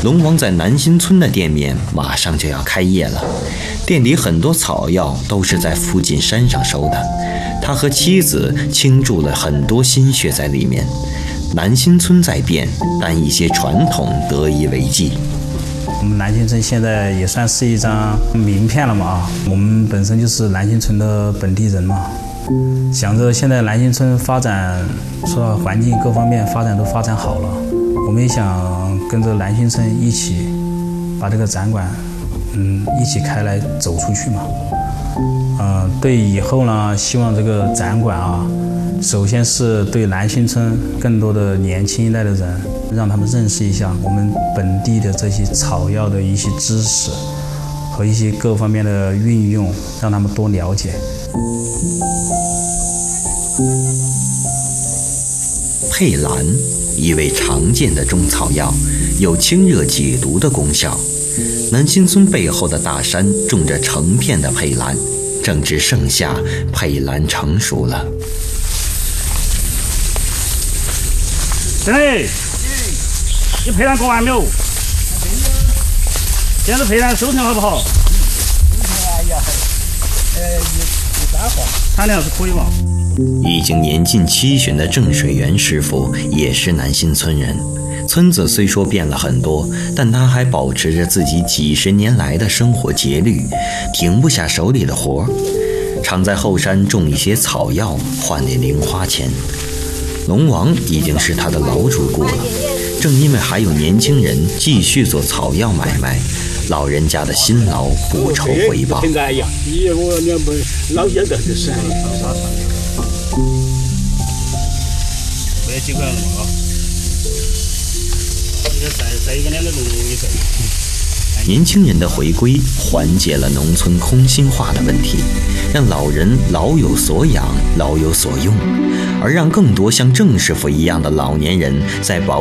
龙王在南新村的店面马上就要开业了，店里很多草药都是在附近山上收的，他和妻子倾注了很多心血在里面。南新村在变，但一些传统得以为继。 我们南新村现在也算是一张名片了嘛我们本身就是南新村的本地人嘛，想着现在南新村发展，说环境各方面都发展好了，我们也想跟着南新村一起把这个展馆一起开来走出去嘛。对以后呢，希望这个展馆首先是对南新村更多的年轻一代的人，让他们认识一下我们本地的这些草药的一些知识和一些各方面的运用，让他们多了解。 佩兰，一味常见的中草药，有清热解毒的功效。南新村背后的大山种着成片的佩兰，正值盛夏，佩兰成熟了。 真的，你佩兰过完没有？现在佩兰收成好不好？ 哎呀，一般化， 产量是可以吧？ 已经年近70的郑水元师傅也是南新村人。村子虽说变了很多，但他还保持着自己几十年来的生活节律，停不下手里的活，常在后山种一些草药换点零花钱。龙王已经是他的老主顾了，正因为还有年轻人继续做草药买卖，老人家的辛劳不愁回报。 现在呀，我们老些的是山里我也几块了嘛再一个2个钟一整。 年轻人的回归缓解了农村空心化的问题，让老人老有所养，老有所用，而让更多像郑师傅一样的老年人在保